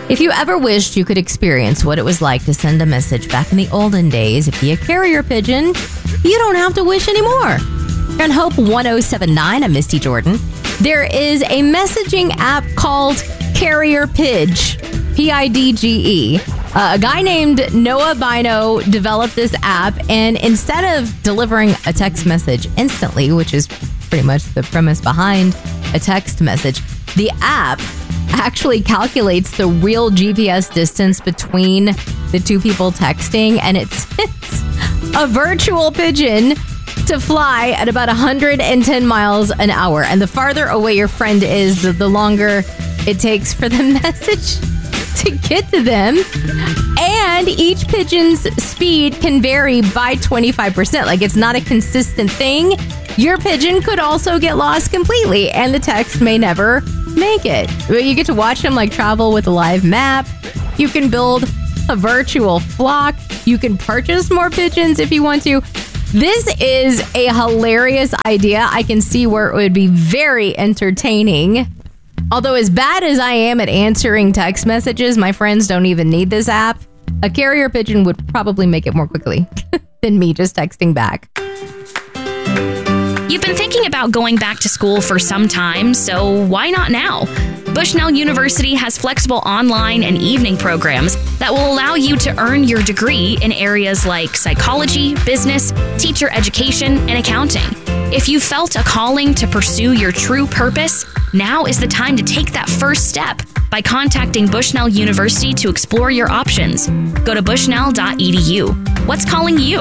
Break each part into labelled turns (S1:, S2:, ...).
S1: If you ever wished you could experience what it was like to send a message back in the olden days via carrier pigeon, you don't have to wish anymore. Here on Hope 1079, I'm Misty Jordan. There is a messaging app called Carrier Pidge, Pidge. A guy named Noah Bino developed this app, and instead of delivering a text message instantly, which is pretty much the premise behind a text message, the app actually calculates the real GPS distance between the two people texting, and it sends a virtual pigeon to fly at about 110 miles an hour. And the farther away your friend is, the longer it takes for the message to get to them. And each pigeon's speed can vary by 25%. Like, it's not a consistent thing. Your pigeon could also get lost completely, and the text may never make it. You get to watch them like travel with a live map. You can build a virtual flock. You can purchase more pigeons if you want to. This is a hilarious idea. I can see where it would be very entertaining. Although, as bad as I am at answering text messages, my friends don't even need this app. A carrier pigeon would probably make it more quickly than me just texting back.
S2: You've been thinking about going back to school for some time, so why not now? Bushnell University has flexible online and evening programs that will allow you to earn your degree in areas like psychology, business, teacher education, and accounting. If you felt a calling to pursue your true purpose, now is the time to take that first step by contacting Bushnell University to explore your options. Go to bushnell.edu. What's calling you?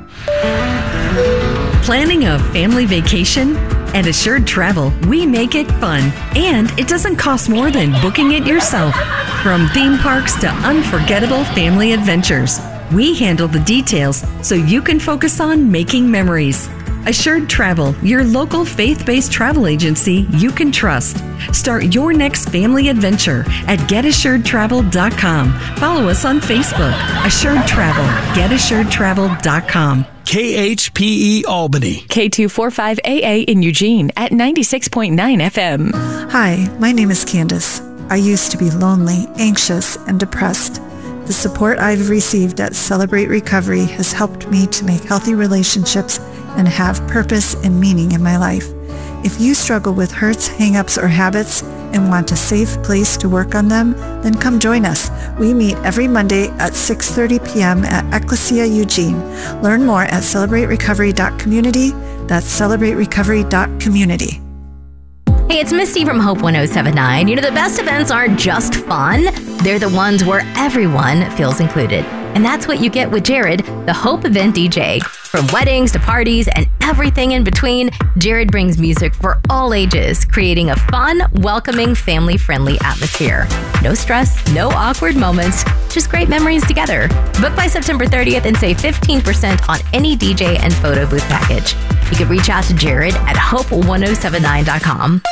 S3: Planning a family vacation? At Assured Travel, we make it fun, and it doesn't cost more than booking it yourself. From theme parks to unforgettable family adventures, we handle the details so you can focus on making memories. Assured Travel, your local faith-based travel agency you can trust. Start your next family adventure at getassuredtravel.com. Follow us on Facebook. Assured Travel. getassuredtravel.com.
S4: KHPE Albany.
S5: K245AA in Eugene at 96.9 FM.
S6: Hi, my name is Candace. I used to be lonely, anxious, and depressed. The support I've received at Celebrate Recovery has helped me to make healthy relationships and have purpose and meaning in my life. If you struggle with hurts, hang-ups, or habits and want a safe place to work on them, then come join us. We meet every Monday at 6:30 p.m. at Ecclesia Eugene. Learn more at celebraterecovery.community. That's celebraterecovery.community.
S1: Hey, it's Misty from Hope 1079. You know, the best events aren't just fun. They're the ones where everyone feels included. And that's what you get with Jared, the Hope Event DJ. From weddings to parties and everything in between, Jared brings music for all ages, creating a fun, welcoming, family-friendly atmosphere. No stress, no awkward moments, just great memories together. Book by September 30th and save 15% on any DJ and photo booth package. You can reach out to Jared at hope1079.com.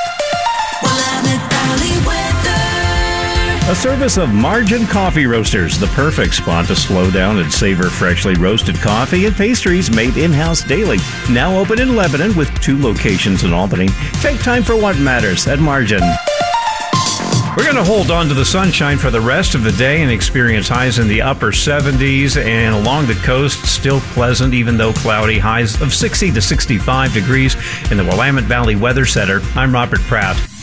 S7: A service of Margin Coffee Roasters, the perfect spot to slow down and savor freshly roasted coffee and pastries made in-house daily. Now open in Lebanon with 2 locations in Albany. Take time for what matters at Margin. We're going to hold on to the sunshine for the rest of the day and experience highs in the upper 70s, and along the coast, still pleasant, even though cloudy, highs of 60 to 65 degrees in the Willamette Valley Weather Center. I'm Robert Pratt.